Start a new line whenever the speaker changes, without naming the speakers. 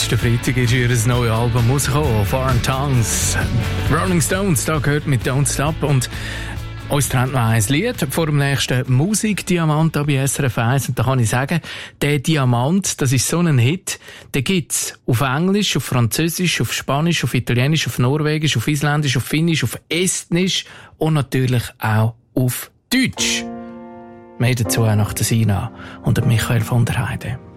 letzten Freitag ist ihr neues Album rausgekommen, Foreign Tongues. Rolling Stones, da gehört mit Don't Stop. Und uns trennt noch ein Lied vor dem nächsten Musikdiamant bei SRF 1. Und da kann ich sagen, der Diamant, das ist so ein Hit, den gibt's auf Englisch, auf Französisch, auf Spanisch, auf Italienisch, auf Norwegisch, auf Isländisch, auf Finnisch, auf Estnisch und natürlich auch auf Deutsch. Mehr dazu nach der Sina und Michael von der Heide.